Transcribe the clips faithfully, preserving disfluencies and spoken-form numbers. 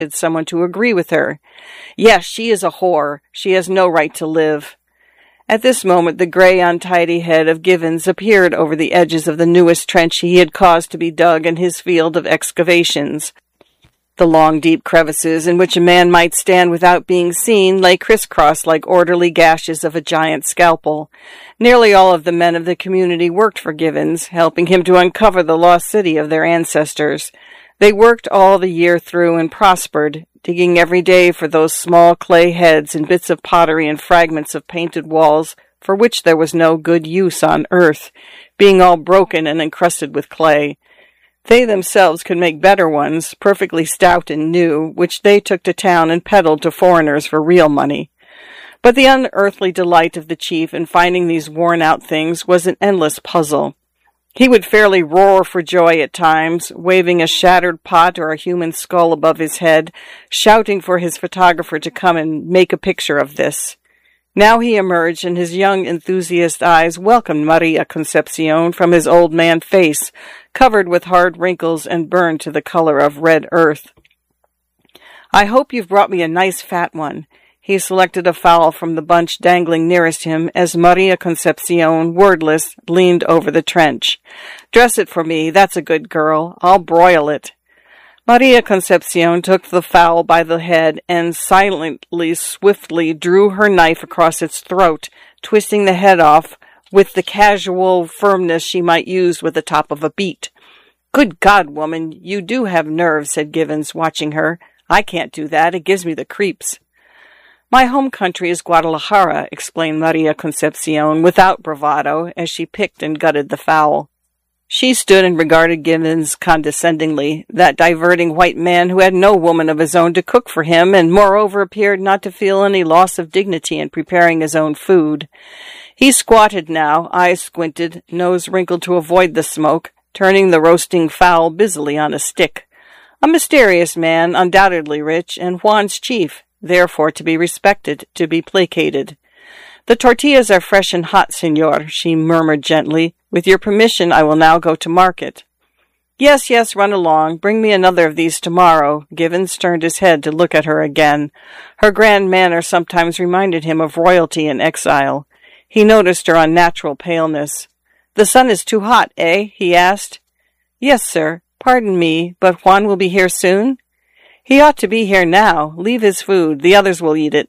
someone to agree with her. Yes, she is a whore. She has no right to live. At this moment, the grey, untidy head of Givens appeared over the edges of the newest trench he had caused to be dug in his field of excavations. The long, deep crevices in which a man might stand without being seen lay crisscrossed like orderly gashes of a giant scalpel. Nearly all of the men of the community worked for Givens, helping him to uncover the lost city of their ancestors. They worked all the year through and prospered, digging every day for those small clay heads and bits of pottery and fragments of painted walls for which there was no good use on earth, being all broken and encrusted with clay. They themselves could make better ones, perfectly stout and new, which they took to town and peddled to foreigners for real money. But the unearthly delight of the chief in finding these worn-out things was an endless puzzle. He would fairly roar for joy at times, waving a shattered pot or a human skull above his head, shouting for his photographer to come and make a picture of this. Now he emerged, and his young enthusiast eyes welcomed Maria Concepcion from his old man face, covered with hard wrinkles and burned to the color of red earth. "I hope you've brought me a nice fat one." He selected a fowl from the bunch dangling nearest him as Maria Concepcion, wordless, leaned over the trench. "Dress it for me, that's a good girl. I'll broil it." Maria Concepcion took the fowl by the head and silently, swiftly drew her knife across its throat, twisting the head off with the casual firmness she might use with the top of a beet. "Good God, woman, you do have nerve," said Givens, watching her. "I can't do that. It gives me the creeps." "My home country is Guadalajara," explained Maria Concepcion without bravado as she picked and gutted the fowl. She stood and regarded Givens condescendingly, that diverting white man who had no woman of his own to cook for him and moreover appeared not to feel any loss of dignity in preparing his own food. He squatted now, eyes squinted, nose wrinkled to avoid the smoke, turning the roasting fowl busily on a stick. A mysterious man, undoubtedly rich, and Juan's chief, therefore to be respected, to be placated. "The tortillas are fresh and hot, senor," she murmured gently. "With your permission, I will now go to market." "Yes, yes, run along. Bring me another of these tomorrow." Givens turned his head to look at her again. Her grand manner sometimes reminded him of royalty in exile. He noticed her unnatural paleness. "The sun is too hot, eh?" he asked. "Yes, sir. Pardon me, but Juan will be here soon?" "He ought to be here now. Leave his food. The others will eat it."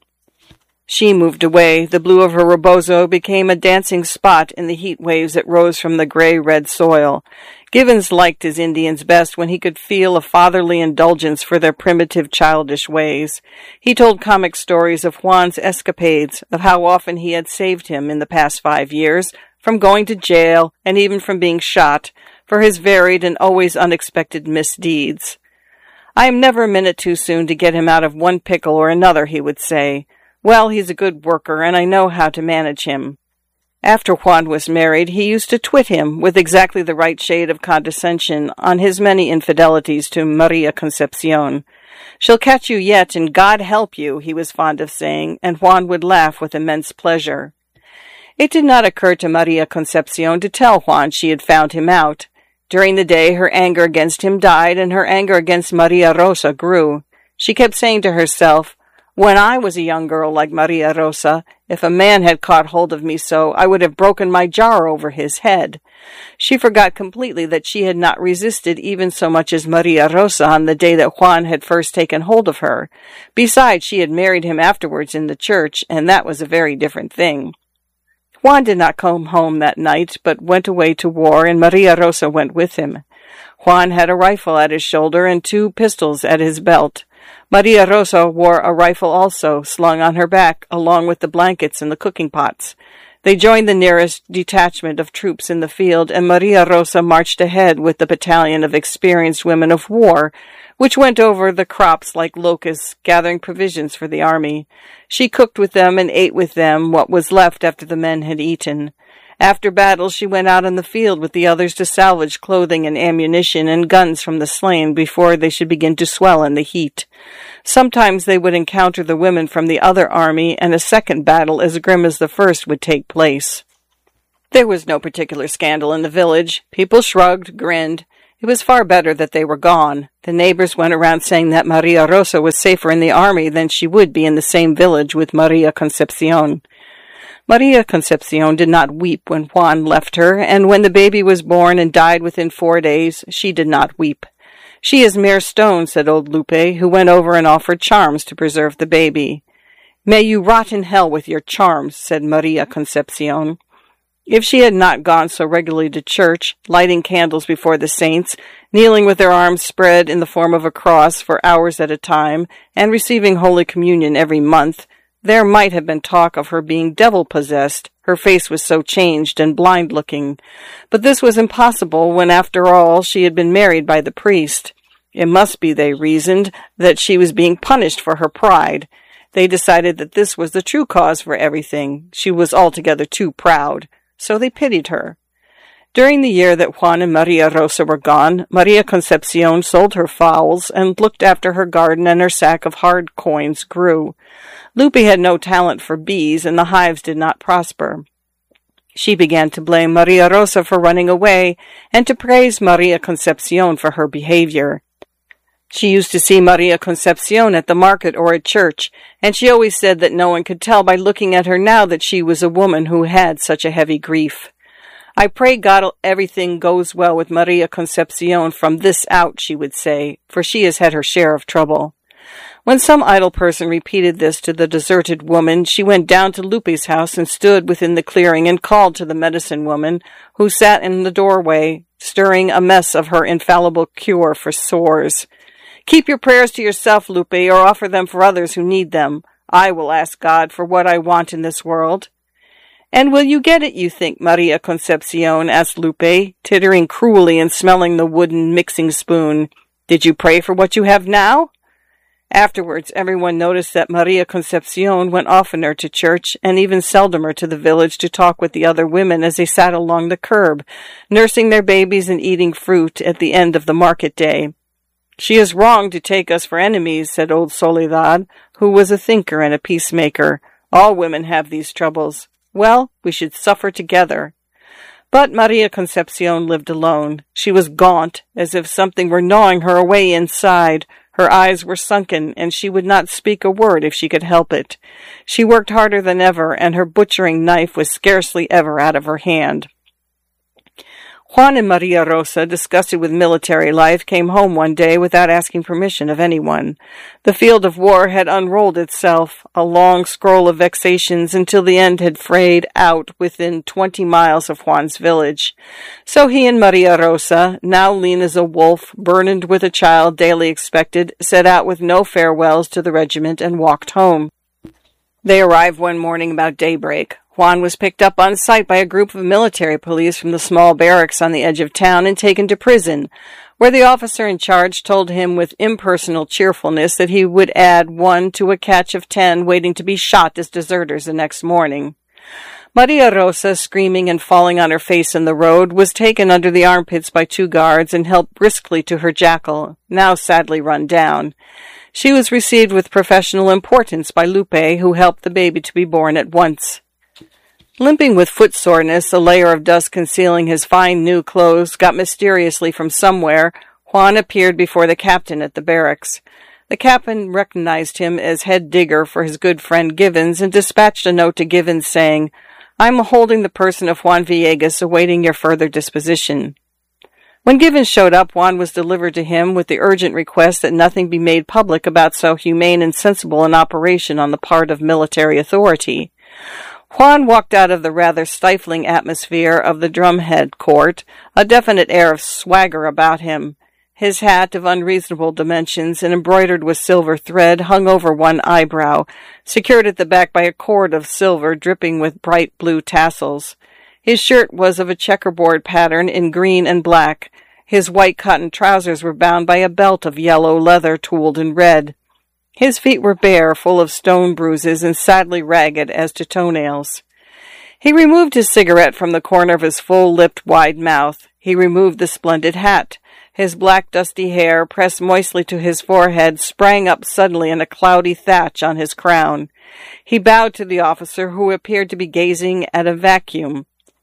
She moved away. The blue of her rebozo became a dancing spot in the heat waves that rose from the gray-red soil. Givens liked his Indians best when he could feel a fatherly indulgence for their primitive, childish ways. He told comic stories of Juan's escapades, of how often he had saved him in the past five years, from going to jail and even from being shot, for his varied and always unexpected misdeeds. "I am never a minute too soon to get him out of one pickle or another," he would say. "Well, he's a good worker, and I know how to manage him." After Juan was married, he used to twit him, with exactly the right shade of condescension, on his many infidelities to Maria Concepcion. "She'll catch you yet, and God help you," he was fond of saying, and Juan would laugh with immense pleasure. It did not occur to Maria Concepcion to tell Juan she had found him out. During the day, her anger against him died, and her anger against Maria Rosa grew. She kept saying to herself, "When I was a young girl like Maria Rosa, if a man had caught hold of me so, I would have broken my jar over his head." She forgot completely that she had not resisted even so much as Maria Rosa on the day that Juan had first taken hold of her. Besides, she had married him afterwards in the church, and that was a very different thing. Juan did not come home that night, but went away to war, and Maria Rosa went with him. Juan had a rifle at his shoulder and two pistols at his belt. Maria Rosa wore a rifle also, slung on her back, along with the blankets and the cooking pots. They joined the nearest detachment of troops in the field, and Maria Rosa marched ahead with the battalion of experienced women of war, which went over the crops like locusts, gathering provisions for the army. She cooked with them and ate with them what was left after the men had eaten. After battle, she went out in the field with the others to salvage clothing and ammunition and guns from the slain before they should begin to swell in the heat. Sometimes they would encounter the women from the other army, and a second battle as grim as the first would take place. There was no particular scandal in the village. People shrugged, grinned. It was far better that they were gone. The neighbors went around saying that Maria Rosa was safer in the army than she would be in the same village with Maria Concepcion. Maria Concepcion did not weep when Juan left her, and when the baby was born and died within four days, she did not weep. She is mere stone, said old Lupe, who went over and offered charms to preserve the baby. May you rot in hell with your charms, said Maria Concepcion. If she had not gone so regularly to church, lighting candles before the saints, kneeling with her arms spread in the form of a cross for hours at a time, and receiving Holy Communion every month, there might have been talk of her being devil-possessed. Her face was so changed and blind-looking. But this was impossible when, after all, she had been married by the priest. It must be, they reasoned, that she was being punished for her pride. They decided that this was the true cause for everything. She was altogether too proud. So they pitied her. During the year that Juan and Maria Rosa were gone, Maria Concepcion sold her fowls and looked after her garden, and her sack of hard coins grew. Lupe had no talent for bees, and the hives did not prosper. She began to blame Maria Rosa for running away, and to praise Maria Concepcion for her behavior. She used to see Maria Concepcion at the market or at church, and she always said that no one could tell by looking at her now that she was a woman who had such a heavy grief. I pray God everything goes well with Maria Concepcion from this out, she would say, for she has had her share of trouble. When some idle person repeated this to the deserted woman, she went down to Lupe's house and stood within the clearing and called to the medicine woman, who sat in the doorway, stirring a mess of her infallible cure for sores. Keep your prayers to yourself, Lupe, or offer them for others who need them. I will ask God for what I want in this world. And will you get it, you think, Maria Concepcion? Asked Lupe, tittering cruelly and smelling the wooden mixing spoon. Did you pray for what you have now? Afterwards, everyone noticed that Maria Concepcion went oftener to church and even seldomer to the village to talk with the other women as they sat along the curb, nursing their babies and eating fruit at the end of the market day. She is wrong to take us for enemies, said old Soledad, who was a thinker and a peacemaker. All women have these troubles. Well, we should suffer together. But Maria Concepcion lived alone. She was gaunt, as if something were gnawing her away inside. Her eyes were sunken, and she would not speak a word if she could help it. She worked harder than ever, and her butchering knife was scarcely ever out of her hand. Juan and Maria Rosa, disgusted with military life, came home one day without asking permission of anyone. The field of war had unrolled itself, a long scroll of vexations, until the end had frayed out within twenty miles of Juan's village. So he and Maria Rosa, now lean as a wolf, burdened with a child daily expected, set out with no farewells to the regiment and walked home. They arrived one morning about daybreak. Juan was picked up on sight by a group of military police from the small barracks on the edge of town and taken to prison, where the officer in charge told him with impersonal cheerfulness that he would add one to a catch of ten waiting to be shot as deserters the next morning. Maria Rosa, screaming and falling on her face in the road, was taken under the armpits by two guards and helped briskly to her jackal, now sadly run down. She was received with professional importance by Lupe, who helped the baby to be born at once. Limping with foot soreness, a layer of dust concealing his fine new clothes got mysteriously from somewhere, Juan appeared before the captain at the barracks. The captain recognized him as head digger for his good friend Givens and dispatched a note to Givens saying, "I am holding the person of Juan Villegas, awaiting your further disposition." When Givens showed up, Juan was delivered to him with the urgent request that nothing be made public about so humane and sensible an operation on the part of military authority. Juan walked out of the rather stifling atmosphere of the drumhead court, a definite air of swagger about him. His hat, of unreasonable dimensions and embroidered with silver thread, hung over one eyebrow, secured at the back by a cord of silver dripping with bright blue tassels. His shirt was of a checkerboard pattern in green and black. His white cotton trousers were bound by a belt of yellow leather tooled in red. His feet were bare, full of stone bruises, and sadly ragged as to toenails. He removed his cigarette from the corner of his full-lipped, wide mouth. He removed the splendid hat. His black, dusty hair, pressed moistly to his forehead, sprang up suddenly in a cloudy thatch on his crown. He bowed to the officer, who appeared to be gazing at a vacuum.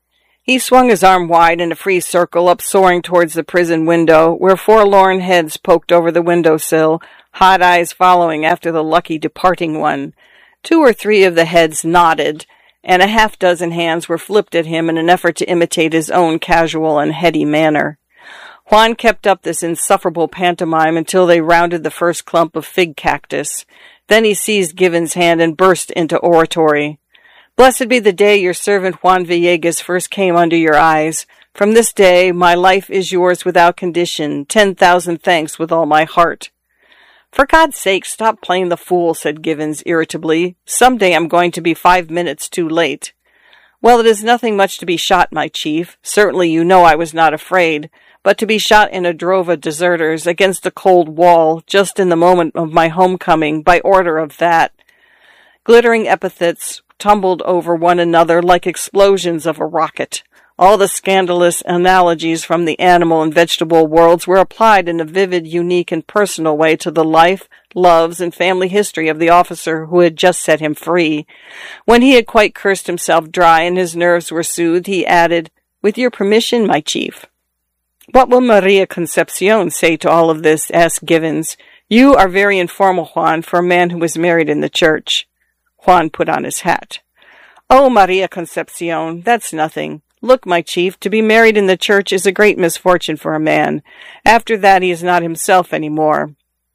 He swung his arm wide in a free circle, up soaring towards the prison window, where forlorn heads poked over the windowsill, hot eyes following after the lucky departing one. Two or three of the heads nodded, and a half-dozen hands were flipped at him in an effort to imitate his own casual and heady manner. Juan kept up this insufferable pantomime until they rounded the first clump of fig cactus. Then he seized Given's hand and burst into oratory. "Blessed be the day your servant Juan Villegas first came under your eyes. From this day my life is yours without condition. Ten thousand thanks with all my heart." "For God's sake, stop playing the fool," said Givens irritably. "Some day I'm going to be five minutes too late." "Well, it is nothing much to be shot, my chief. Certainly you know I was not afraid. But to be shot in a drove of deserters, against a cold wall, just in the moment of my homecoming, by order of that." Glittering epithets tumbled over one another like explosions of a rocket. All the scandalous analogies from the animal and vegetable worlds were applied in a vivid, unique, and personal way to the life, loves, and family history of the officer who had just set him free. When he had quite cursed himself dry and his nerves were soothed, he added, "With your permission, my chief." "What will Maria Concepcion say to all of this?" asked Givens. "You are very informal, Juan, for a man who was married in the church." Juan put on his hat. "Oh, Maria Concepcion, that's nothing. Look, my chief, to be married in the church is a great misfortune for a man. After that he is not himself any more.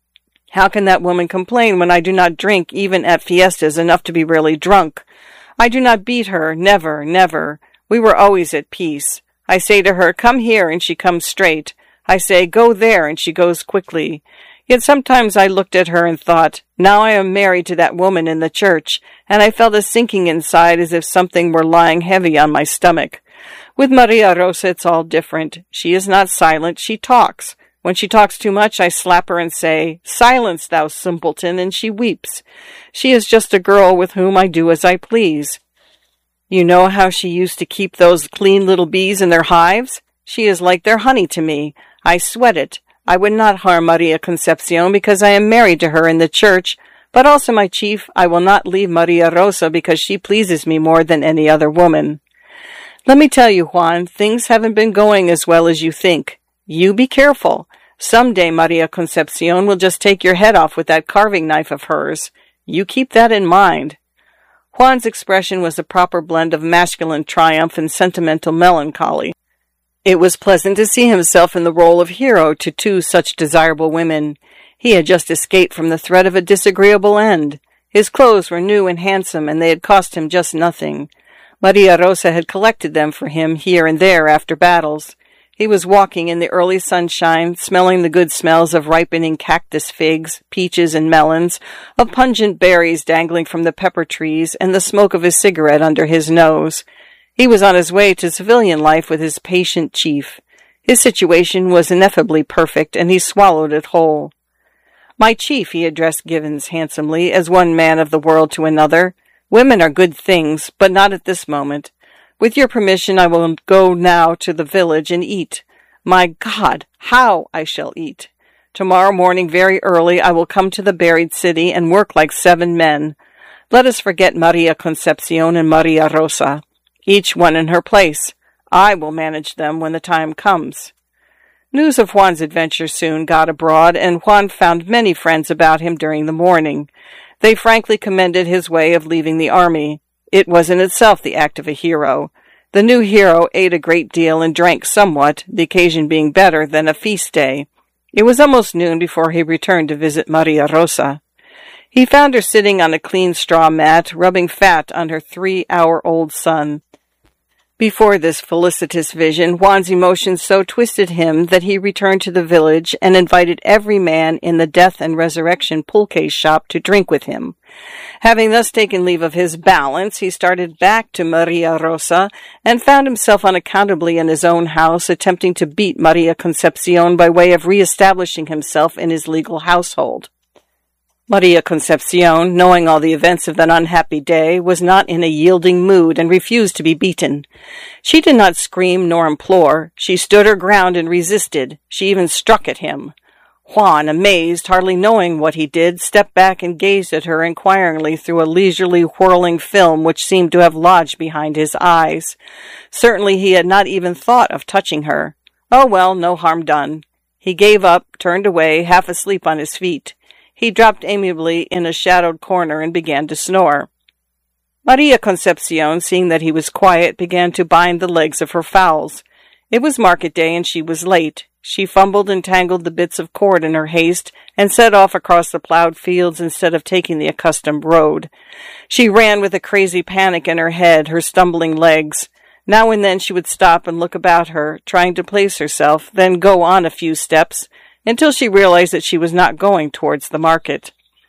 How can that woman complain when I do not drink, even at fiestas, enough to be really drunk? I do not beat her, never, never. We were always at peace. I say to her, 'Come here,' and she comes straight. I say, 'Go there,' and she goes quickly. Yet sometimes I looked at her and thought, now I am married to that woman in the church, and I felt a sinking inside as if something were lying heavy on my stomach. With Maria Rosa it's all different. She is not silent, she talks. When she talks too much, I slap her and say, 'Silence, thou simpleton,' and she weeps. She is just a girl with whom I do as I please. You know how she used to keep those clean little bees in their hives? She is like their honey to me. I sweat it. I would not harm Maria Concepcion because I am married to her in the church, but also, my chief, I will not leave Maria Rosa because she pleases me more than any other woman. Let me tell you, Juan, things haven't been going as well as you think. You be careful. Some day Maria Concepcion will just take your head off with that carving knife of hers. You keep that in mind." Juan's expression was a proper blend of masculine triumph and sentimental melancholy. It was pleasant to see himself in the role of hero to two such desirable women. He had just escaped from the threat of a disagreeable end. His clothes were new and handsome, and they had cost him just nothing. Maria Rosa had collected them for him here and there after battles. He was walking in the early sunshine, smelling the good smells of ripening cactus figs, peaches, and melons, of pungent berries dangling from the pepper trees, and the smoke of his cigarette under his nose. He was on his way to civilian life with his patient chief. His situation was ineffably perfect, and he swallowed it whole. "My chief," he addressed Givens handsomely, as one man of the world to another, "women are good things, but not at this moment. With your permission, I will go now to the village and eat. My God, how I shall eat! Tomorrow morning very early I will come to the buried city and work like seven men. Let us forget Maria Concepcion and Maria Rosa. Each one in her place. I will manage them when the time comes." News of Juan's adventure soon got abroad, and Juan found many friends about him during the morning. They frankly commended his way of leaving the army. It was in itself the act of a hero. The new hero ate a great deal and drank somewhat, the occasion being better than a feast day. It was almost noon before he returned to visit Maria Rosa. He found her sitting on a clean straw mat, rubbing fat on her three-hour-old son. Before this felicitous vision, Juan's emotions so twisted him that he returned to the village and invited every man in the Death and Resurrection pulque shop to drink with him. Having thus taken leave of his balance, he started back to Maria Rosa and found himself unaccountably in his own house, attempting to beat Maria Concepcion by way of re-establishing himself in his legal household. Maria Concepcion, knowing all the events of that unhappy day, was not in a yielding mood and refused to be beaten. She did not scream nor implore. She stood her ground and resisted. She even struck at him. Juan, amazed, hardly knowing what he did, stepped back and gazed at her inquiringly through a leisurely whirling film which seemed to have lodged behind his eyes. Certainly he had not even thought of touching her. Oh well, no harm done. He gave up, turned away, half asleep on his feet. He dropped amiably in a shadowed corner and began to snore. Maria Concepcion, seeing that he was quiet, began to bind the legs of her fowls. It was market day, and she was late. She fumbled and tangled the bits of cord in her haste, and set off across the ploughed fields instead of taking the accustomed road. She ran with a crazy panic in her head, her stumbling legs. Now and then she would stop and look about her, trying to place herself, then go on a few steps, until she realized that she was not going towards the market.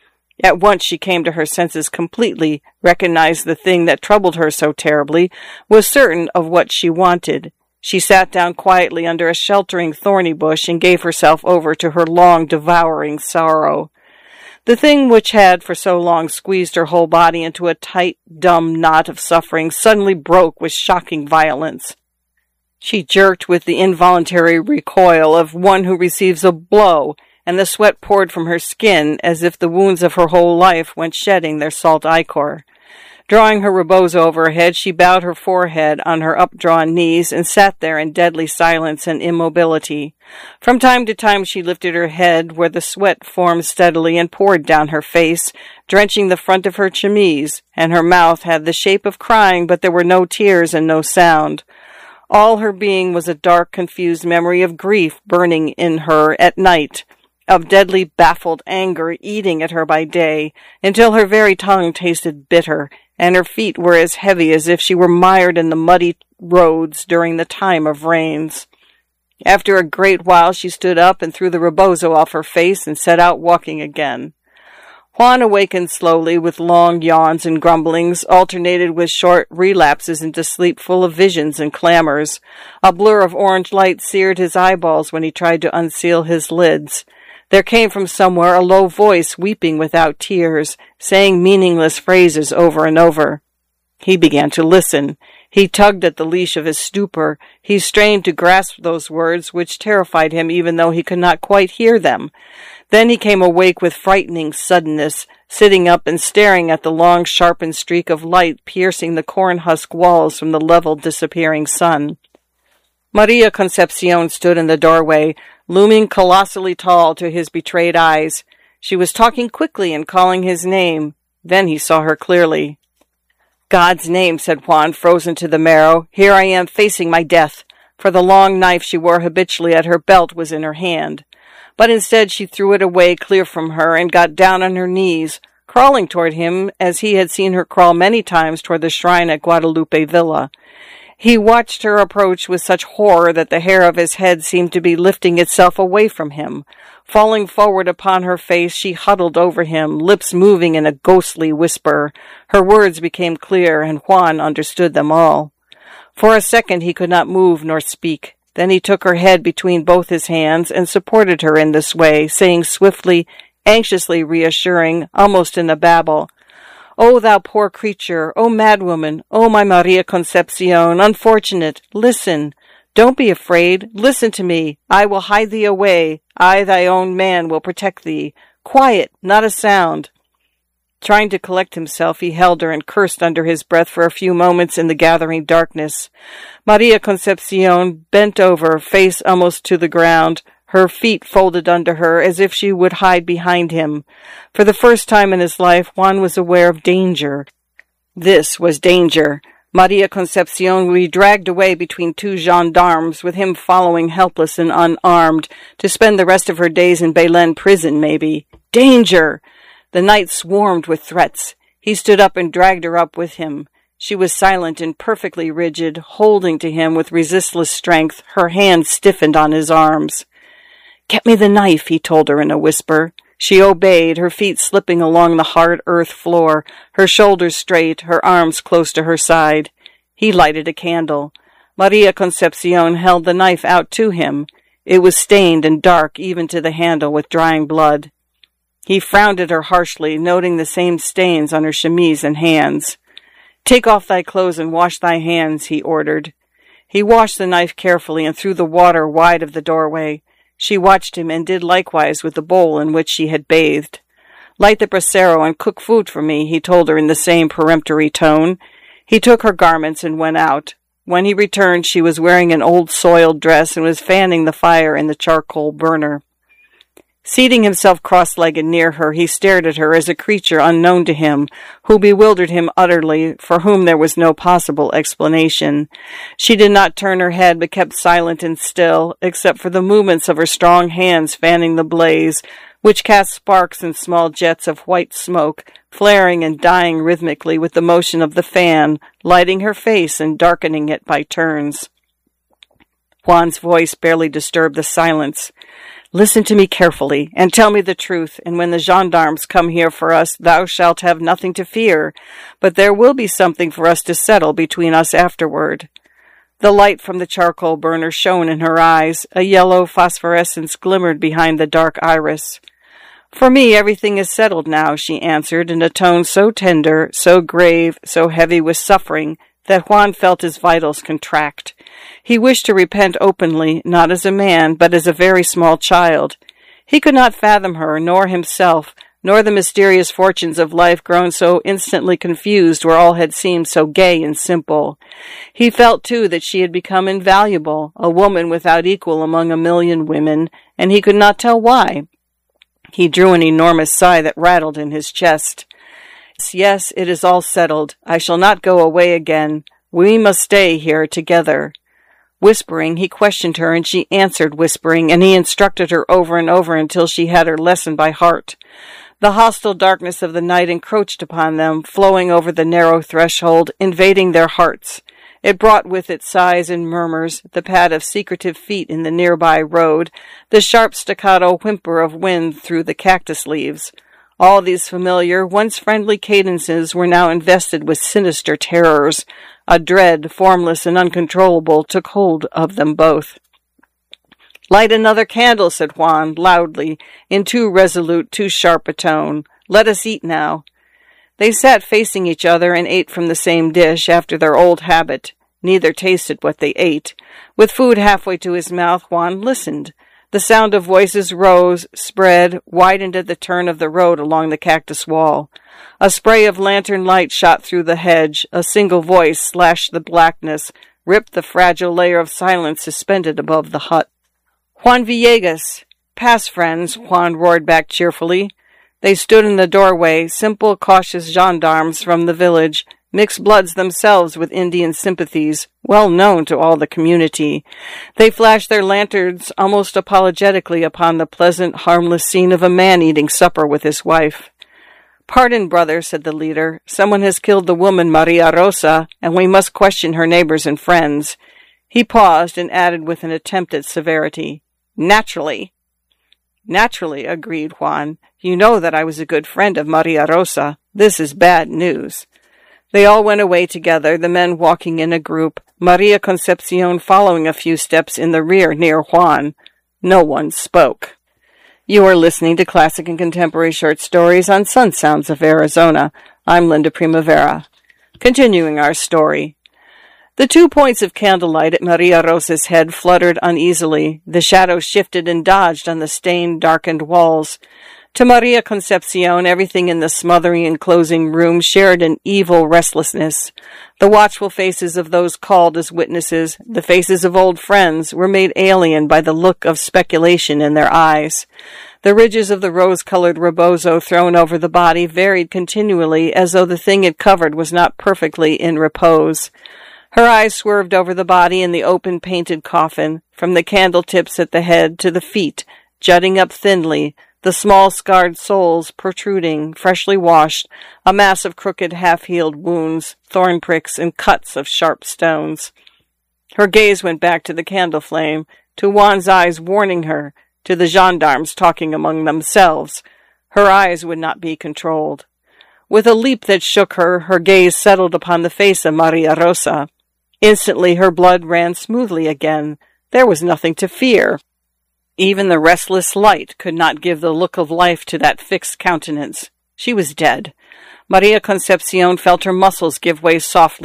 At once she came to her senses completely, recognized the thing that troubled her so terribly, was certain of what she wanted. She sat down quietly under a sheltering thorny bush and gave herself over to her long, devouring sorrow. The thing which had for so long squeezed her whole body into a tight, dumb knot of suffering suddenly broke with shocking violence. She jerked with the involuntary recoil of one who receives a blow, and the sweat poured from her skin as if the wounds of her whole life went shedding their salt ichor. Drawing her rebozo over her head, she bowed her forehead on her updrawn knees and sat there in deadly silence and immobility. From time to time she lifted her head, where the sweat formed steadily and poured down her face, drenching the front of her chemise, and her mouth had the shape of crying, but there were no tears and no sound. All her being was a dark, confused memory of grief burning in her at night, of deadly, baffled anger eating at her by day, until her very tongue tasted bitter, and her feet were as heavy as if she were mired in the muddy roads during the time of rains. After a great while she stood up and threw the rebozo off her face and set out walking again. Juan awakened slowly with long yawns and grumblings, alternated with short relapses into sleep full of visions and clamors. A blur of orange light seared his eyeballs when he tried to unseal his lids. There came from somewhere a low voice weeping without tears, saying meaningless phrases over and over. He began to listen. He tugged at the leash of his stupor. He strained to grasp those words, which terrified him even though he could not quite hear them. Then he came awake with frightening suddenness, sitting up and staring at the long sharpened streak of light piercing the corn-husk walls from the level disappearing sun. Maria Concepcion stood in the doorway, looming colossally tall to his betrayed eyes. She was talking quickly and calling his name. Then he saw her clearly. "God's name," said Juan, frozen to the marrow. "Here I am facing my death," for the long knife she wore habitually at her belt was in her hand. But instead she threw it away clear from her and got down on her knees, crawling toward him as he had seen her crawl many times toward the shrine at Guadalupe Villa. He watched her approach with such horror that the hair of his head seemed to be lifting itself away from him. Falling forward upon her face, she huddled over him, lips moving in a ghostly whisper. Her words became clear, and Juan understood them all. For a second he could not move nor speak. Then he took her head between both his hands and supported her in this way, saying swiftly, anxiously reassuring, almost in a babble, "O thou poor creature! O madwoman! O my Maria Concepcion! Unfortunate! Listen! Don't be afraid! Listen to me! I will hide thee away! I, thy own man, will protect thee! Quiet! Not a sound!" Trying to collect himself, he held her and cursed under his breath for a few moments in the gathering darkness. Maria Concepcion bent over, face almost to the ground, her feet folded under her as if she would hide behind him. For the first time in his life, Juan was aware of danger. This was danger. Maria Concepcion would be dragged away between two gendarmes, with him following helpless and unarmed, to spend the rest of her days in Belen prison, maybe. Danger! The night swarmed with threats. He stood up and dragged her up with him. She was silent and perfectly rigid, holding to him with resistless strength, her hands stiffened on his arms. "Get me the knife," he told her in a whisper. She obeyed, her feet slipping along the hard earth floor, her shoulders straight, her arms close to her side. He lighted a candle. Maria Concepcion held the knife out to him. It was stained and dark even to the handle with drying blood. He frowned at her harshly, noting the same stains on her chemise and hands. "Take off thy clothes and wash thy hands," he ordered. He washed the knife carefully and threw the water wide of the doorway. She watched him and did likewise with the bowl in which she had bathed. "Light the brasero and cook food for me," he told her in the same peremptory tone. He took her garments and went out. When he returned, she was wearing an old soiled dress and was fanning the fire in the charcoal burner. Seating himself cross-legged near her, he stared at her as a creature unknown to him, who bewildered him utterly, for whom there was no possible explanation. She did not turn her head, but kept silent and still, except for the movements of her strong hands fanning the blaze, which cast sparks and small jets of white smoke, flaring and dying rhythmically with the motion of the fan, lighting her face and darkening it by turns. Juan's voice barely disturbed the silence. "Listen to me carefully, and tell me the truth, and when the gendarmes come here for us, thou shalt have nothing to fear, but there will be something for us to settle between us afterward." The light from the charcoal burner shone in her eyes. A yellow phosphorescence glimmered behind the dark iris. "For me, everything is settled now," she answered, in a tone so tender, so grave, so heavy with suffering, that Juan felt his vitals contract. He wished to repent openly, not as a man, but as a very small child. He could not fathom her, nor himself, nor the mysterious fortunes of life grown so instantly confused where all had seemed so gay and simple. He felt, too, that she had become invaluable, a woman without equal among a million women, and he could not tell why. He drew an enormous sigh that rattled in his chest. "Yes, it is all settled. I shall not go away again. We must stay here together." Whispering, he questioned her, and she answered whispering, and he instructed her over and over until she had her lesson by heart. The hostile darkness of the night encroached upon them, flowing over the narrow threshold, invading their hearts. It brought with it sighs and murmurs, the pad of secretive feet in the nearby road, the sharp staccato whimper of wind through the cactus leaves. All these familiar, once friendly cadences were now invested with sinister terrors. A dread, formless and uncontrollable, took hold of them both. "Light another candle," said Juan, loudly, in too resolute, too sharp a tone. "Let us eat now." They sat facing each other and ate from the same dish, after their old habit. Neither tasted what they ate. With food halfway to his mouth, Juan listened. The sound of voices rose, spread, widened at the turn of the road along the cactus wall. A spray of lantern light shot through the hedge. A single voice slashed the blackness, ripped the fragile layer of silence suspended above the hut. "Juan Villegas!" "Pass, friends," Juan roared back cheerfully. They stood in the doorway, simple, cautious gendarmes from the village, mixed bloods themselves with Indian sympathies, well known to all the community. They flashed their lanterns almost apologetically upon the pleasant, harmless scene of a man eating supper with his wife. "Pardon, brother," said the leader. "Someone has killed the woman Maria Rosa, and we must question her neighbors and friends." He paused and added with an attempt at severity, "Naturally." "Naturally," agreed Juan. "You know that I was a good friend of Maria Rosa. This is bad news." They all went away together, the men walking in a group, Maria Concepcion following a few steps in the rear near Juan. No one spoke. You are listening to Classic and Contemporary Short Stories on Sun Sounds of Arizona. I'm Linda Primavera. Continuing our story. The two points of candlelight at Maria Rosa's head fluttered uneasily. The shadows shifted and dodged on the stained, darkened walls. To Maria Concepcion, everything in the smothering enclosing room shared an evil restlessness. The watchful faces of those called as witnesses, the faces of old friends, were made alien by the look of speculation in their eyes. The ridges of the rose-colored rebozo thrown over the body varied continually, as though the thing it covered was not perfectly in repose. Her eyes swerved over the body in the open painted coffin, from the candle tips at the head to the feet, jutting up thinly, the small scarred soles protruding, freshly washed, a mass of crooked half-healed wounds, thorn pricks, and cuts of sharp stones. Her gaze went back to the candle flame, to Juan's eyes warning her, to the gendarmes talking among themselves. Her eyes would not be controlled. With a leap that shook her, her gaze settled upon the face of Maria Rosa. Instantly her blood ran smoothly again. There was nothing to fear. Even the restless light could not give the look of life to that fixed countenance. She was dead. Maria Concepcion felt her muscles give way softly.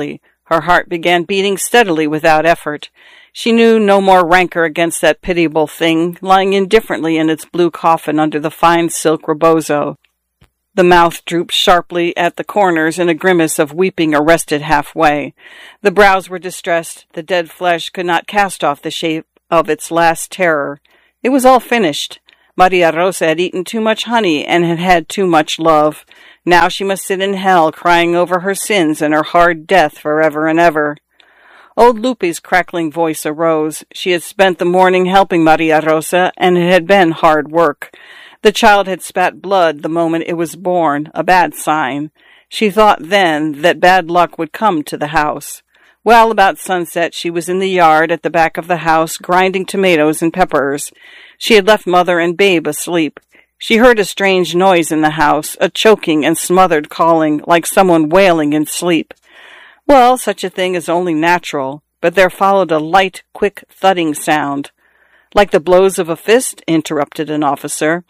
Her heart began beating steadily without effort. She knew no more rancor against that pitiable thing, lying indifferently in its blue coffin under the fine silk rebozo. The mouth drooped sharply at the corners in a grimace of weeping arrested halfway. The brows were distressed. The dead flesh could not cast off the shape of its last terror. It was all finished. Maria Rosa had eaten too much honey and had had too much love. Now she must sit in hell, crying over her sins and her hard death forever and ever. Old Lupe's crackling voice arose. She had spent the morning helping Maria Rosa, and it had been hard work. The child had spat blood the moment it was born, a bad sign. She thought then that bad luck would come to the house. Well, about sunset, she was in the yard at the back of the house, grinding tomatoes and peppers. She had left mother and babe asleep. She heard a strange noise in the house, a choking and smothered calling, like someone wailing in sleep. Well, such a thing is only natural, but there followed a light, quick thudding sound. Like the blows of a fist? Interrupted an officer.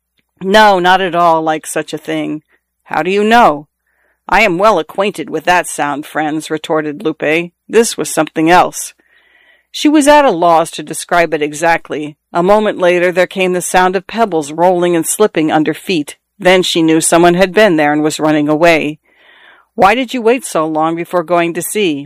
No, not at all like such a thing. How do you know? I am well acquainted with that sound, friends, retorted Lupe. This was something else. She was at a loss to describe it exactly. A moment later there came the sound of pebbles rolling and slipping under feet. Then she knew someone had been there and was running away. Why did you wait so long before going to see?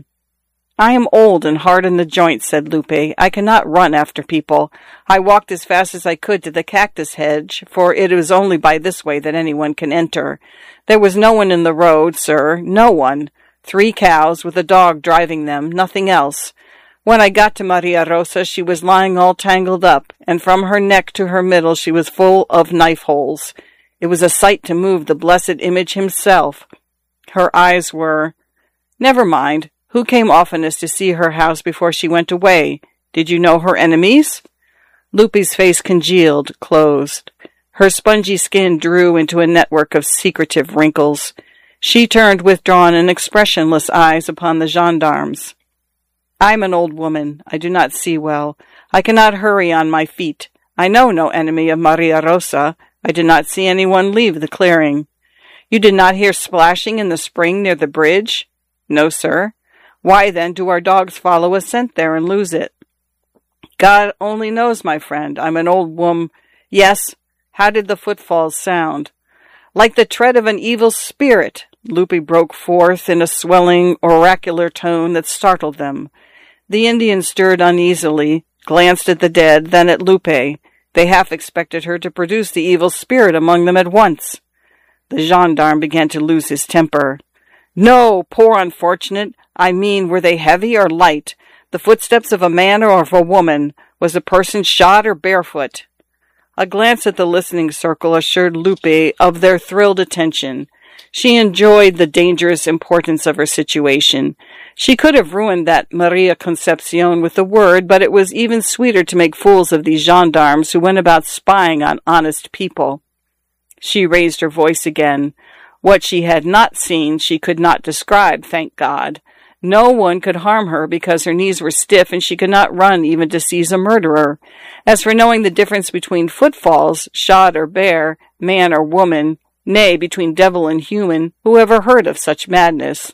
I am old and hard in the joints, said Lupe. I cannot run after people. I walked as fast as I could to the cactus hedge, for it is only by this way that anyone can enter. There was no one in the road, sir, no one. Three cows, with a dog driving them, nothing else. When I got to Maria Rosa, she was lying all tangled up, and from her neck to her middle she was full of knife holes. It was a sight to move the blessed image himself. Her eyes were— Never mind. Who came oftenest to see her house before she went away? Did you know her enemies? Lupe's face congealed, closed. Her spongy skin drew into a network of secretive wrinkles. She turned withdrawn and expressionless eyes upon the gendarmes. I am an old woman. I do not see well. I cannot hurry on my feet. I know no enemy of Maria Rosa. I did not see anyone leave the clearing. You did not hear splashing in the spring near the bridge? No, sir. Why, then, do our dogs follow a scent there and lose it? God only knows, my friend. I'm an old woman. Yes. How did the footfalls sound? Like the tread of an evil spirit. Lupe broke forth in a swelling, oracular tone that startled them. The Indians stirred uneasily, glanced at the dead, then at Lupe. They half expected her to produce the evil spirit among them at once. The gendarme began to lose his temper. No, poor unfortunate. I mean, were they heavy or light? The footsteps of a man or of a woman? Was the person shod or barefoot? A glance at the listening circle assured Lupe of their thrilled attention. She enjoyed the dangerous importance of her situation. She could have ruined that Maria Concepcion with a word, but it was even sweeter to make fools of these gendarmes who went about spying on honest people. She raised her voice again. What she had not seen she could not describe, thank God. No one could harm her because her knees were stiff and she could not run even to seize a murderer. As for knowing the difference between footfalls, shod or bare, man or woman, nay, between devil and human, who ever heard of such madness?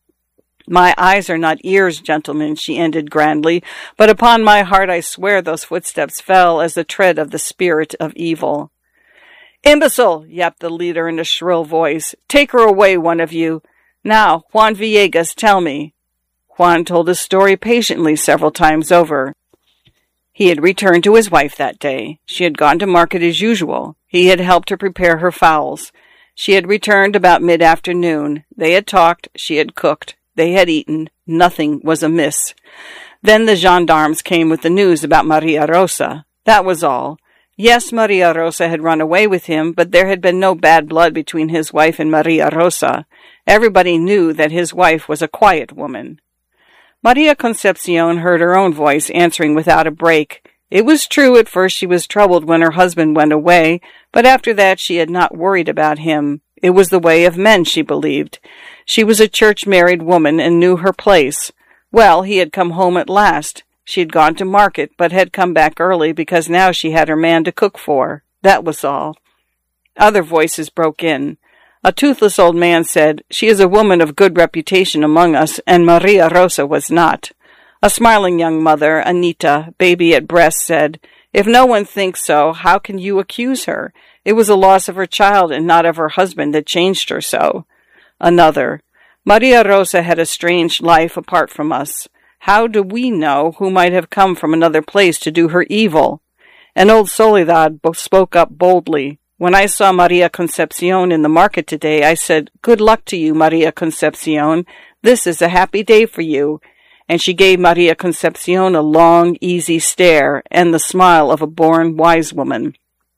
My eyes are not ears, gentlemen, she ended grandly, but upon my heart I swear those footsteps fell as the tread of the spirit of evil. Imbecile, yapped the leader in a shrill voice. Take her away, one of you. Now, Juan Villegas, tell me. Juan told his story patiently several times over. He had returned to his wife that day. She had gone to market as usual. He had helped her prepare her fowls. She had returned about mid-afternoon. They had talked. She had cooked. They had eaten. Nothing was amiss. Then the gendarmes came with the news about Maria Rosa. That was all. Yes, Maria Rosa had run away with him, but there had been no bad blood between his wife and Maria Rosa. Everybody knew that his wife was a quiet woman. Maria Concepcion heard her own voice answering without a break. It was true at first she was troubled when her husband went away, but after that she had not worried about him. It was the way of men, she believed. She was a church-married woman and knew her place. Well, he had come home at last. She had gone to market, but had come back early because now she had her man to cook for. That was all. Other voices broke in. A toothless old man said, "She is a woman of good reputation among us, and Maria Rosa was not." A smiling young mother, Anita, baby at breast, said, "If no one thinks so, how can you accuse her? It was a loss of her child and not of her husband that changed her so." Another, "Maria Rosa had a strange life apart from us. How do we know who might have come from another place to do her evil?" And old Soledad spoke up boldly. "When I saw Maria Concepcion in the market today, I said, 'Good luck to you, Maria Concepcion. This is a happy day for you.' And she gave Maria Concepcion a long, easy stare and the smile of a born wise woman."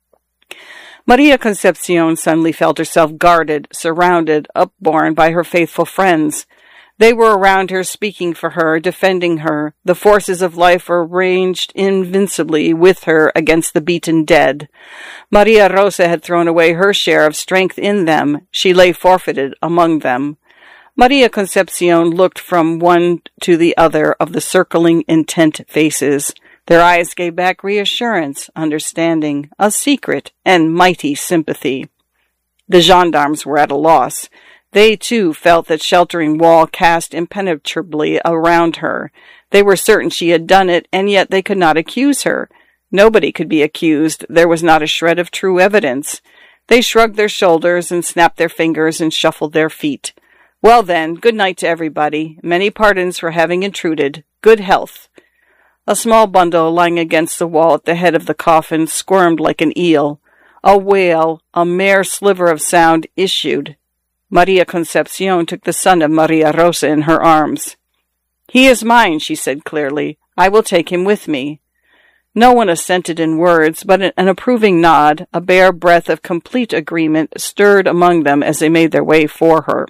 Maria Concepcion suddenly felt herself guarded, surrounded, upborne by her faithful friends. They were around her, speaking for her, defending her. The forces of life were ranged invincibly with her against the beaten dead. Maria Rosa had thrown away her share of strength in them. She lay forfeited among them. Maria Concepcion looked from one to the other of the circling, intent faces. Their eyes gave back reassurance, understanding, a secret, and mighty sympathy. The gendarmes were at a loss. They, too, felt that sheltering wall cast impenetrably around her. They were certain she had done it, and yet they could not accuse her. Nobody could be accused. There was not a shred of true evidence. They shrugged their shoulders and snapped their fingers and shuffled their feet. "Well then, good night to everybody. Many pardons for having intruded. Good health." A small bundle lying against the wall at the head of the coffin squirmed like an eel. A wail, a mere sliver of sound, issued. Maria Concepcion took the son of Maria Rosa in her arms. "He is mine," she said clearly. "I will take him with me." No one assented in words, but an approving nod, a bare breath of complete agreement, stirred among them as they made their way for her.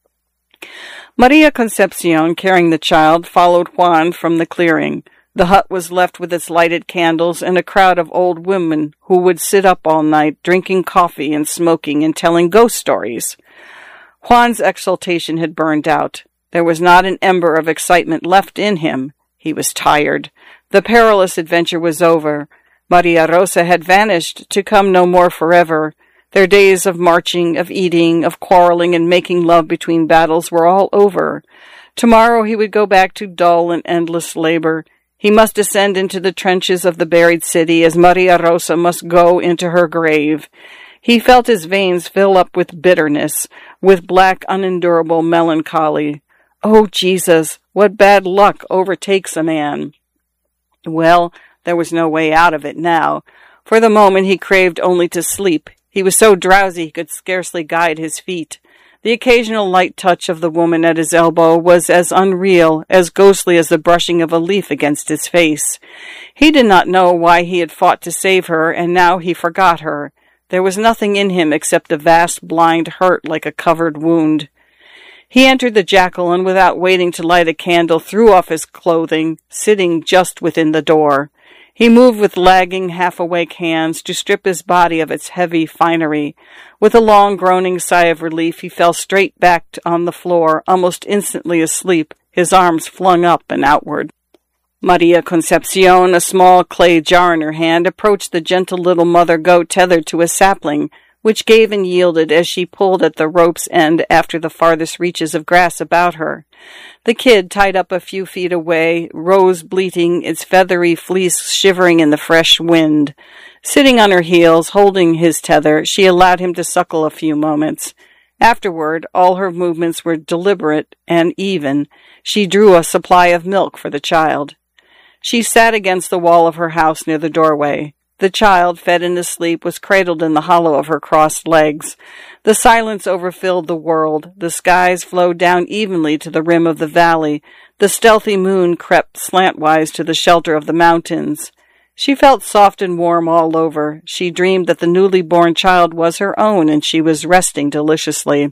Maria Concepcion, carrying the child, followed Juan from the clearing. The hut was left with its lighted candles and a crowd of old women who would sit up all night, drinking coffee and smoking and telling ghost stories. Juan's exultation had burned out. There was not an ember of excitement left in him. He was tired. The perilous adventure was over. Maria Rosa had vanished, to come no more forever. Their days of marching, of eating, of quarreling and making love between battles were all over. Tomorrow he would go back to dull and endless labor. He must descend into the trenches of the buried city, as Maria Rosa must go into her grave. He felt his veins fill up with bitterness, with black, unendurable melancholy. Oh, Jesus, what bad luck overtakes a man! Well, there was no way out of it now. For the moment he craved only to sleep. He was so drowsy he could scarcely guide his feet. The occasional light touch of the woman at his elbow was as unreal, as ghostly as the brushing of a leaf against his face. He did not know why he had fought to save her, and now he forgot her. There was nothing in him except a vast blind hurt like a covered wound. He entered the jacal and without waiting to light a candle threw off his clothing, sitting just within the door. He moved with lagging, half-awake hands to strip his body of its heavy finery. With a long, groaning sigh of relief, he fell straight back on the floor, almost instantly asleep, his arms flung up and outward. Maria Concepcion, a small clay jar in her hand, approached the gentle little mother goat tethered to a sapling, which gave and yielded as she pulled at the rope's end after the farthest reaches of grass about her. The kid, tied up a few feet away, rose bleating, its feathery fleece shivering in the fresh wind. Sitting on her heels, holding his tether, she allowed him to suckle a few moments. Afterward, all her movements were deliberate and even. She drew a supply of milk for the child. She sat against the wall of her house near the doorway. The child, fed and asleep, was cradled in the hollow of her crossed legs. The silence overfilled the world. The skies flowed down evenly to the rim of the valley. The stealthy moon crept slantwise to the shelter of the mountains. She felt soft and warm all over. She dreamed that the newly born child was her own, and she was resting deliciously.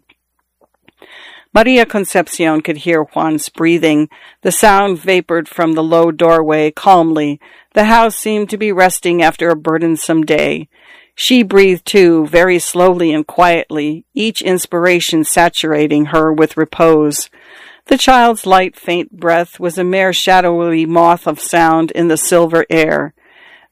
Maria Concepcion could hear Juan's breathing. The sound vapored from the low doorway calmly. The house seemed to be resting after a burdensome day. She breathed too, very slowly and quietly, each inspiration saturating her with repose. The child's light, faint breath was a mere shadowy moth of sound in the silver air.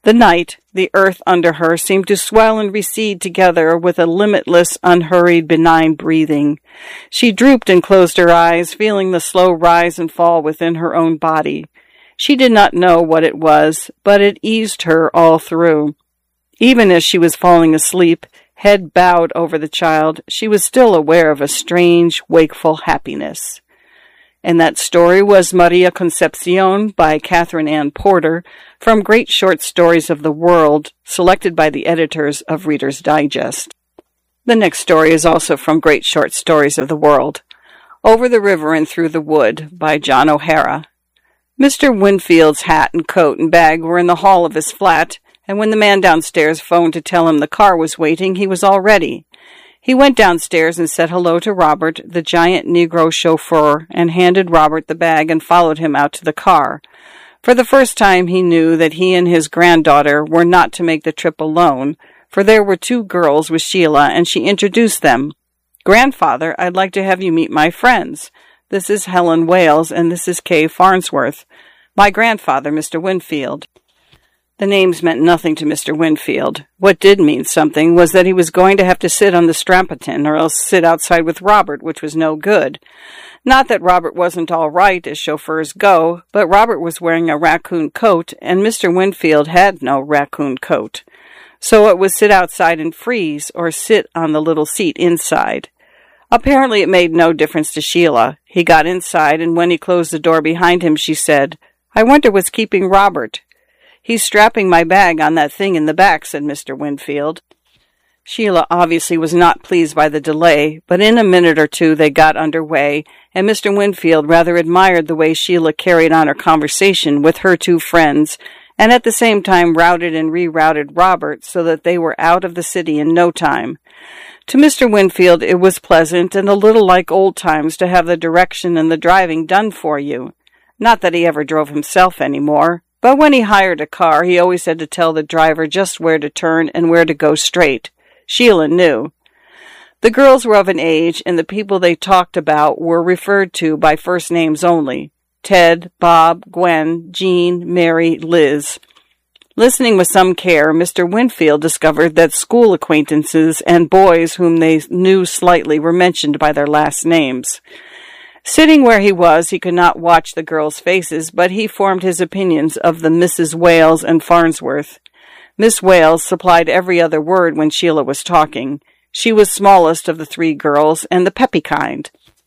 The night, the earth under her, seemed to swell and recede together with a limitless, unhurried, benign breathing. She drooped and closed her eyes, feeling the slow rise and fall within her own body. She did not know what it was, but it eased her all through. Even as she was falling asleep, head bowed over the child, she was still aware of a strange, wakeful happiness. And that story was Maria Concepcion by Catherine Ann Porter from Great Short Stories of the World, selected by the editors of Reader's Digest. The next story is also from Great Short Stories of the World, Over the River and Through the Wood by John O'Hara. Mister Winfield's hat and coat and bag were in the hall of his flat, and when the man downstairs phoned to tell him the car was waiting, he was all ready. He went downstairs and said hello to Robert, the giant Negro chauffeur, and handed Robert the bag and followed him out to the car. For the first time he knew that he and his granddaughter were not to make the trip alone, for there were two girls with Sheila, and she introduced them. "Grandfather, I'd like to have you meet my friends. This is Helen Wales, and this is Kay Farnsworth. My grandfather, Mister Winfield." The names meant nothing to Mister Winfield. What did mean something was that he was going to have to sit on the Strampleton or else sit outside with Robert, which was no good. Not that Robert wasn't all right as chauffeurs go, but Robert was wearing a raccoon coat, and Mister Winfield had no raccoon coat. So it was sit outside and freeze or sit on the little seat inside. Apparently it made no difference to Sheila. He got inside, and when he closed the door behind him, she said, "I wonder what's keeping Robert." "He's strapping my bag on that thing in the back," said Mister Winfield. Sheila obviously was not pleased by the delay, but in a minute or two they got under way, and Mister Winfield rather admired the way Sheila carried on her conversation with her two friends, and at the same time routed and rerouted Robert so that they were out of the city in no time. To Mister Winfield it was pleasant and a little like old times to have the direction and the driving done for you. Not that he ever drove himself any more. But when he hired a car, he always had to tell the driver just where to turn and where to go straight. Sheila knew. The girls were of an age, and the people they talked about were referred to by first names only. Ted, Bob, Gwen, Jean, Mary, Liz. Listening with some care, Mister Winfield discovered that school acquaintances and boys whom they knew slightly were mentioned by their last names. Sitting where he was, he could not watch the girls' faces, but he formed his opinions of the Misses Wales and Farnsworth. Miss Wales supplied every other word when Sheila was talking. She was smallest of the three girls, and the peppy kind.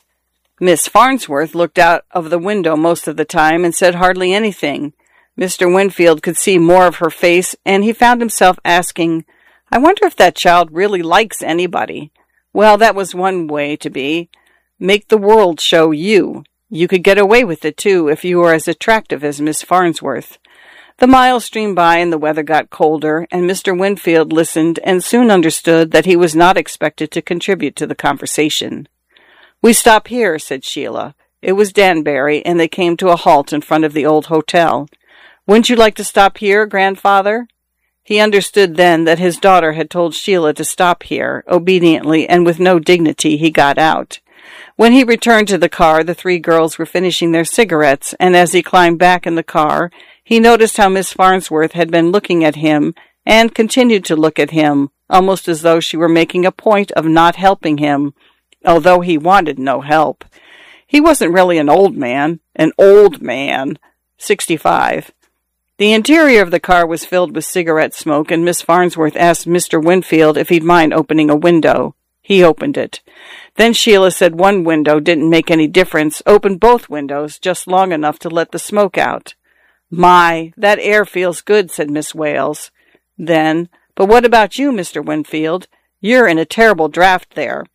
Miss Farnsworth looked out of the window most of the time and said hardly anything. Mister Winfield could see more of her face, and he found himself asking, "I wonder if that child really likes anybody." Well, that was one way to be. Make the world show you. You could get away with it, too, if you were as attractive as Miss Farnsworth. The miles streamed by and the weather got colder, and Mister Winfield listened and soon understood that he was not expected to contribute to the conversation. "We stop here," said Sheila. It was Danbury, and they came to a halt in front of the old hotel. "Wouldn't you like to stop here, grandfather?" He understood then that his daughter had told Sheila to stop here. Obediently and with no dignity, he got out. When he returned to the car, the three girls were finishing their cigarettes, and as he climbed back in the car, he noticed how Miss Farnsworth had been looking at him and continued to look at him, almost as though she were making a point of not helping him, although he wanted no help. He wasn't really an old man, an old man, sixty-five. The interior of the car was filled with cigarette smoke, and Miss Farnsworth asked Mister Winfield if he'd mind opening a window. He opened it. Then Sheila said one window didn't make any difference, opened both windows just long enough to let the smoke out. "My, that air feels good," said Miss Wales. Then, "But what about you, Mister Winfield? You're in a terrible draught there."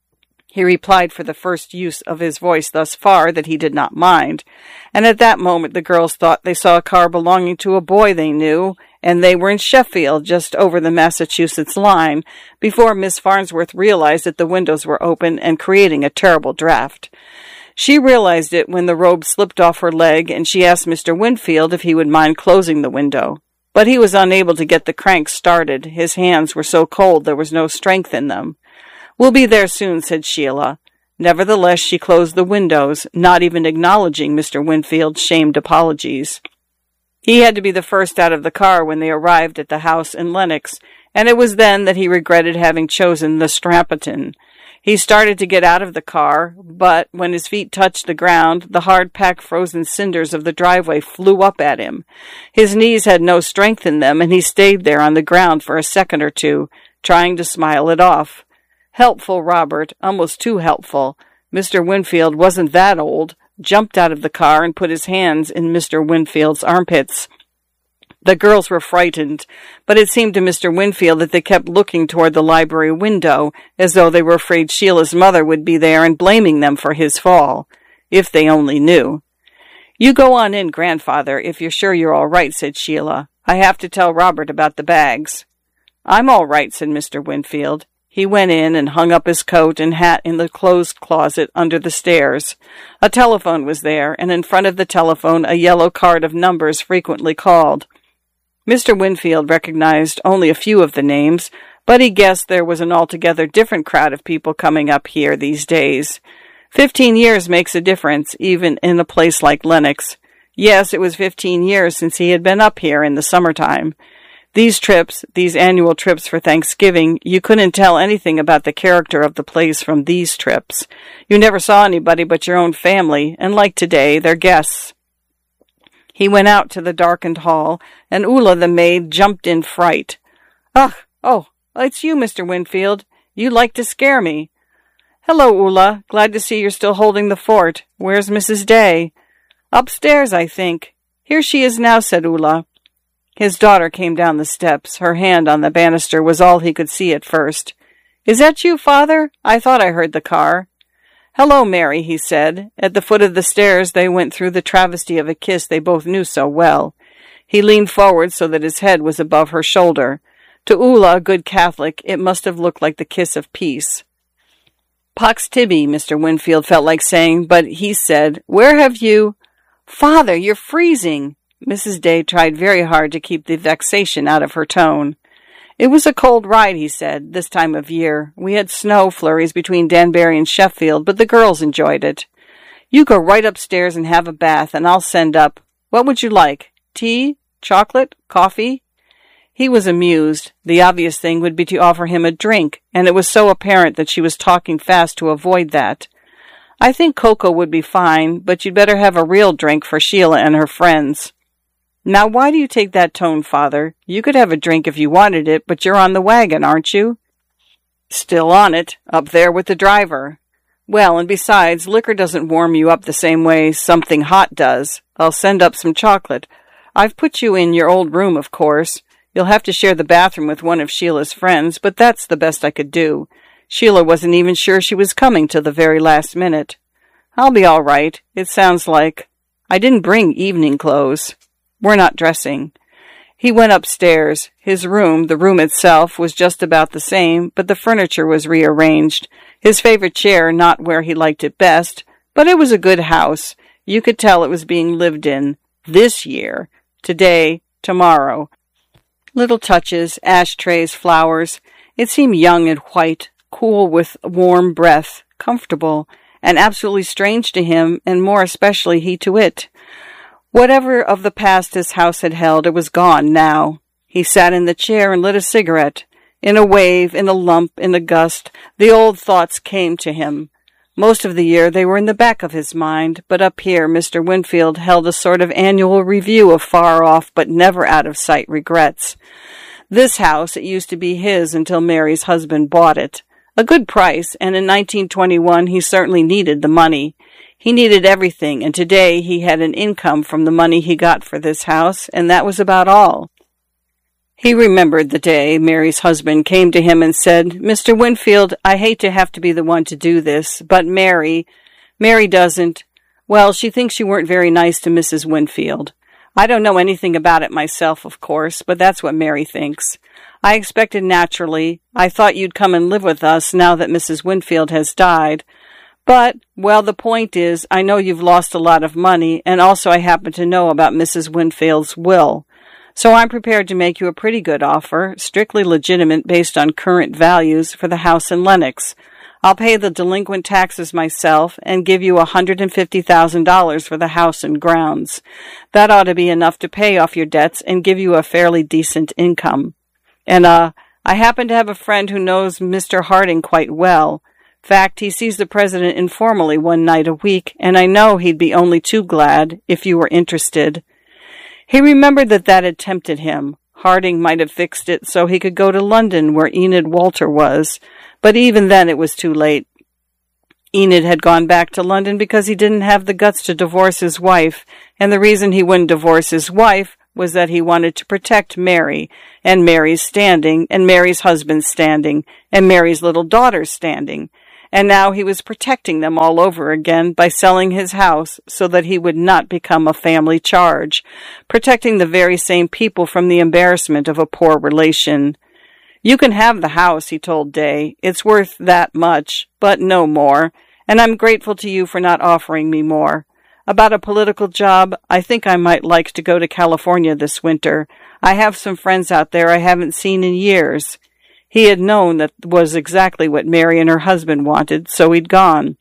He replied for the first use of his voice thus far that he did not mind, and at that moment the girls thought they saw a car belonging to a boy they knew, and they were in Sheffield, just over the Massachusetts line, before Miss Farnsworth realized that the windows were open and creating a terrible draught. She realized it when the robe slipped off her leg, and she asked Mister Winfield if he would mind closing the window. But he was unable to get the crank started. His hands were so cold there was no strength in them. "We'll be there soon," said Sheila. Nevertheless, she closed the windows, not even acknowledging Mister Winfield's shamed apologies. He had to be the first out of the car when they arrived at the house in Lenox, and it was then that he regretted having chosen the Strampleton. He started to get out of the car, but when his feet touched the ground, the hard-packed frozen cinders of the driveway flew up at him. His knees had no strength in them, and he stayed there on the ground for a second or two, trying to smile it off. Helpful Robert, almost too helpful, Mister Winfield wasn't that old, jumped out of the car and put his hands in Mister Winfield's armpits. The girls were frightened, but it seemed to Mister Winfield that they kept looking toward the library window, as though they were afraid Sheila's mother would be there and blaming them for his fall. If they only knew. "You go on in, grandfather, if you're sure you're all right," said Sheila. "I have to tell Robert about the bags." "I'm all right," said Mister Winfield. He went in and hung up his coat and hat in the clothes closet under the stairs. A telephone was there, and in front of the telephone a yellow card of numbers frequently called. Mister Winfield recognized only a few of the names, but he guessed there was an altogether different crowd of people coming up here these days. Fifteen years makes a difference, even in a place like Lenox. Yes, it was fifteen years since he had been up here in the summertime. These trips, these annual trips for Thanksgiving, you couldn't tell anything about the character of the place from these trips. You never saw anybody but your own family, and like today, their guests. He went out to the darkened hall, and Ulla, the maid, jumped in fright. "Ugh, oh, it's you, Mister Winfield. You like to scare me." "Hello, Ulla. Glad to see you're still holding the fort. Where's Missus Day?" "Upstairs, I think." "Here she is now," said Ulla. His daughter came down the steps. Her hand on the banister was all he could see at first. "Is that you, Father? I thought I heard the car." "Hello, Mary," he said. At the foot of the stairs they went through the travesty of a kiss they both knew so well. He leaned forward so that his head was above her shoulder. To Ulla, a good Catholic, it must have looked like the kiss of peace. "Pox Tibi," Mister Winfield felt like saying, but he said, "Where have you—" "Father, you're freezing!" Missus Day tried very hard to keep the vexation out of her tone. "It was a cold ride," he said, "this time of year. We had snow flurries between Danbury and Sheffield, but the girls enjoyed it. You go right upstairs and have a bath, and I'll send up. What would you like? Tea? Chocolate? Coffee?" He was amused. The obvious thing would be to offer him a drink, and it was so apparent that she was talking fast to avoid that. "I think cocoa would be fine, but you'd better have a real drink for Sheila and her friends." "Now, why do you take that tone, Father? You could have a drink if you wanted it, but you're on the wagon, aren't you?" "Still on it, up there with the driver." "Well, and besides, liquor doesn't warm you up the same way something hot does. I'll send up some chocolate. I've put you in your old room, of course. You'll have to share the bathroom with one of Sheila's friends, but that's the best I could do. Sheila wasn't even sure she was coming till the very last minute." "I'll be all right. It sounds like— I didn't bring evening clothes. We're not dressing." He went upstairs. His room, the room itself, was just about the same, but the furniture was rearranged. His favorite chair not where he liked it best, but it was a good house. You could tell it was being lived in. This year. Today. Tomorrow. Little touches, ashtrays, flowers. It seemed young and white, cool with warm breath, comfortable, and absolutely strange to him, and more especially he to it. Whatever of the past his house had held, it was gone now. He sat in the chair and lit a cigarette. In a wave, in a lump, in a gust, the old thoughts came to him. Most of the year they were in the back of his mind, but up here Mister Winfield held a sort of annual review of far-off but never-out-of-sight regrets. This house, it used to be his until Mary's husband bought it. A good price, and in nineteen twenty-one he certainly needed the money. He needed everything, and today he had an income from the money he got for this house, and that was about all. He remembered the day Mary's husband came to him and said, "Mister Winfield, I hate to have to be the one to do this, but Mary, Mary doesn't, well, she thinks you weren't very nice to Missus Winfield. I don't know anything about it myself, of course, but that's what Mary thinks. I expected naturally. I thought you'd come and live with us now that Missus Winfield has died. But, well, the point is, I know you've lost a lot of money, and also I happen to know about Missus Winfield's will. So I'm prepared to make you a pretty good offer, strictly legitimate based on current values, for the house in Lenox. I'll pay the delinquent taxes myself and give you a hundred and fifty thousand dollars for the house and grounds. That ought to be enough to pay off your debts and give you a fairly decent income. And, uh, I happen to have a friend who knows Mister Harding quite well. Fact, he sees the president informally one night a week, and I know he'd be only too glad if you were interested." He remembered that that had tempted him. Harding might have fixed it so he could go to London where Enid Walter was, but even then it was too late. Enid had gone back to London because he didn't have the guts to divorce his wife, and the reason he wouldn't divorce his wife was that he wanted to protect Mary, and Mary's standing, and Mary's husband's standing, and Mary's little daughter's standing. And now he was protecting them all over again by selling his house so that he would not become a family charge, protecting the very same people from the embarrassment of a poor relation. "You can have the house," he told Day. "It's worth that much, but no more, and I'm grateful to you for not offering me more. About a political job, I think I might like to go to California this winter. I have some friends out there I haven't seen in years." He had known that was exactly what Mary and her husband wanted, so he'd gone.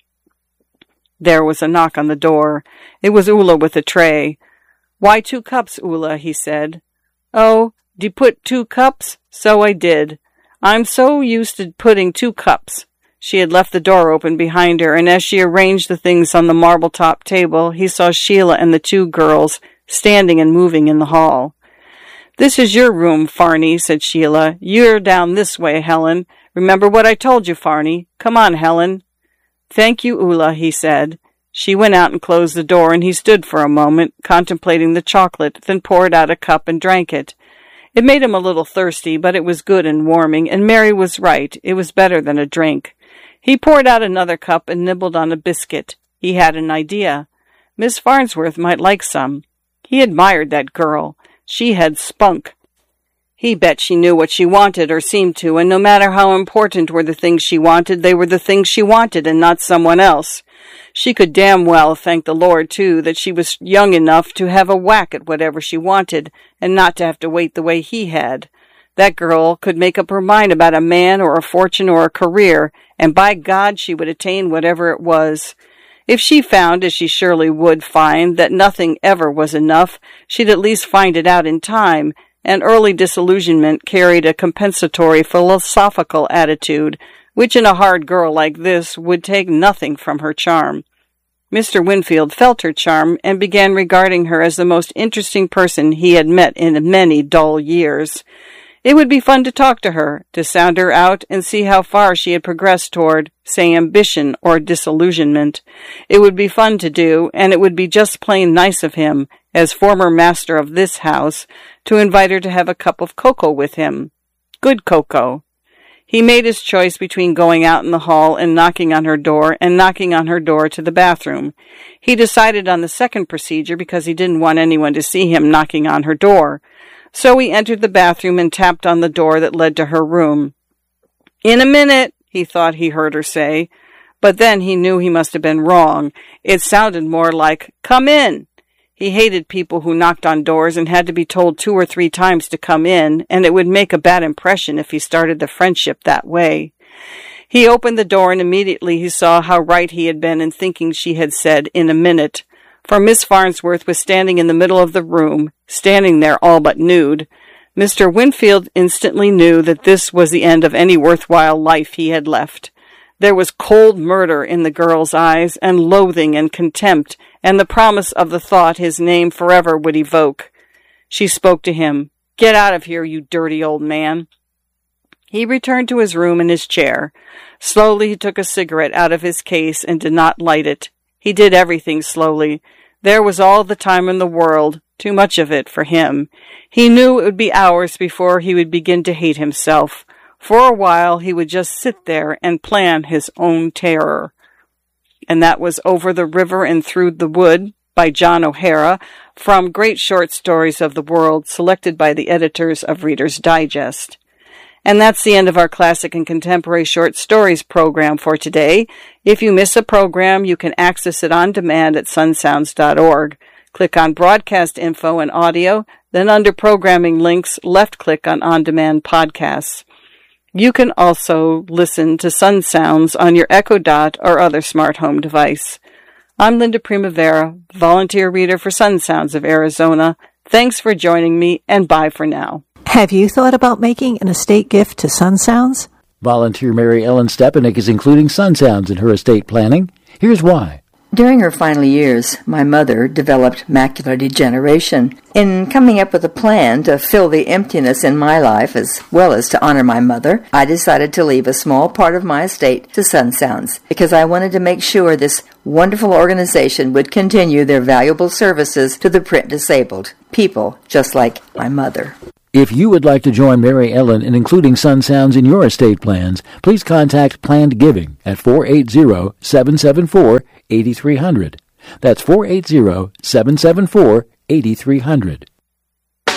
There was a knock on the door. It was Ulla with a tray. "Why two cups, Ulla?" he said. "Oh, d'you put two cups? So I did. I'm so used to putting two cups." She had left the door open behind her, and as she arranged the things on the marble-top table, he saw Sheila and the two girls standing and moving in the hall. "This is your room, Farney," said Sheila. "You're down this way, Helen. Remember what I told you, Farney. Come on, Helen." "Thank you, Ulla," he said. She went out and closed the door, and he stood for a moment, contemplating the chocolate, then poured out a cup and drank it. It made him a little thirsty, but it was good and warming, and Mary was right. It was better than a drink. He poured out another cup and nibbled on a biscuit. He had an idea. Miss Farnsworth might like some. He admired that girl. She had spunk. He bet she knew what she wanted, or seemed to, and no matter how important were the things she wanted, they were the things she wanted and not someone else. She could damn well thank the Lord, too, that she was young enough to have a whack at whatever she wanted, and not to have to wait the way he had. That girl could make up her mind about a man or a fortune or a career, and by God she would attain whatever it was. If she found, as she surely would find, that nothing ever was enough, she'd at least find it out in time, and early disillusionment carried a compensatory philosophical attitude, which in a hard girl like this would take nothing from her charm. Mister Winfield felt her charm and began regarding her as the most interesting person he had met in many dull years. It would be fun to talk to her, to sound her out and see how far she had progressed toward, say, ambition or disillusionment. It would be fun to do, and it would be just plain nice of him, as former master of this house, to invite her to have a cup of cocoa with him. Good cocoa. He made his choice between going out in the hall and knocking on her door and knocking on her door to the bathroom. He decided on the second procedure because he didn't want anyone to see him knocking on her door. So he entered the bathroom and tapped on the door that led to her room. "In a minute," he thought he heard her say, but then he knew he must have been wrong. It sounded more like, "Come in." He hated people who knocked on doors and had to be told two or three times to come in, and it would make a bad impression if he started the friendship that way. He opened the door, and immediately he saw how right he had been in thinking she had said, "in a minute." For Miss Farnsworth was standing in the middle of the room, standing there all but nude. Mister Winfield instantly knew that this was the end of any worthwhile life he had left. There was cold murder in the girl's eyes, and loathing and contempt, and the promise of the thought his name forever would evoke. She spoke to him. "Get out of here, you dirty old man." He returned to his room and his chair. Slowly he took a cigarette out of his case and did not light it. He did everything slowly. There was all the time in the world, too much of it for him. He knew it would be hours before he would begin to hate himself. For a while he would just sit there and plan his own terror. And that was Over the River and Through the Wood by John O'Hara, from Great Short Stories of the World, selected by the editors of Reader's Digest. And that's the end of our Classic and Contemporary Short Stories program for today. If you miss a program, you can access it on demand at sunsounds dot org. Click on Broadcast Info and Audio, then under Programming Links, left-click on On Demand Podcasts. You can also listen to Sun Sounds on your Echo Dot or other smart home device. I'm Linda Primavera, volunteer reader for Sun Sounds of Arizona. Thanks for joining me, and bye for now. Have you thought about making an estate gift to Sun Sounds? Volunteer Mary Ellen Stepanek is including Sun Sounds in her estate planning. Here's why. During her final years, my mother developed macular degeneration. In coming up with a plan to fill the emptiness in my life as well as to honor my mother, I decided to leave a small part of my estate to Sun Sounds because I wanted to make sure this wonderful organization would continue their valuable services to the print disabled, people just like my mother. If you would like to join Mary Ellen in including Sun Sounds in your estate plans, please contact Planned Giving at four eight zero, seven seven four, eight three zero zero. That's four eight zero, seven seven four, eight three zero zero.